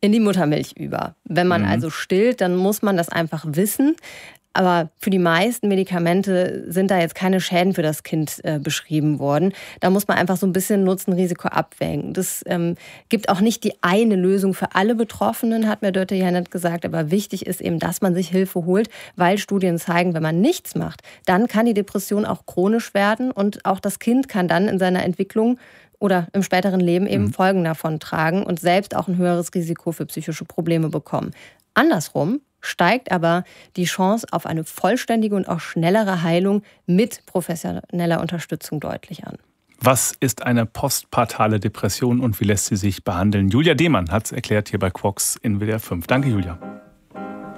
in die Muttermilch über. Wenn man also stillt, dann muss man das einfach wissen. Aber für die meisten Medikamente sind da jetzt keine Schäden für das Kind beschrieben worden. Da muss man einfach so ein bisschen Nutzen-Risiko abwägen. Das gibt auch nicht die eine Lösung für alle Betroffenen, hat mir Dörte Jannet gesagt. Aber wichtig ist eben, dass man sich Hilfe holt, weil Studien zeigen, wenn man nichts macht, dann kann die Depression auch chronisch werden. Und auch das Kind kann dann in seiner Entwicklung oder im späteren Leben eben Folgen davon tragen und selbst auch ein höheres Risiko für psychische Probleme bekommen. Andersrum steigt aber die Chance auf eine vollständige und auch schnellere Heilung mit professioneller Unterstützung deutlich an. Was ist eine postpartale Depression und wie lässt sie sich behandeln? Julia Demann hat es erklärt hier bei Quox in WDR 5. Danke, Julia.